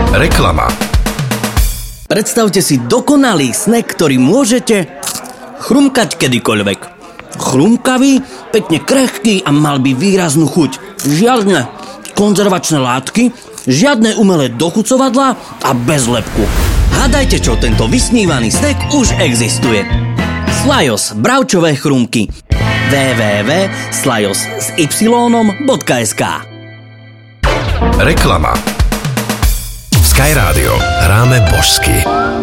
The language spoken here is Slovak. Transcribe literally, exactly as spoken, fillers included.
Reklama. Predstavte si dokonalý snack, ktorý môžete chrumkať kedykoľvek. Chrumkavý, pekne krehký a mal by výraznú chuť. Žiadne konzervačné látky, žiadne umelé dochucovadlá a bez lepku. Hádajte čo, tento vysnívaný snack už existuje. Slajos, bravčové chrumky. w w w bodka slajos s y bodka es ká. Reklama. Sky Radio. Hráme božsky.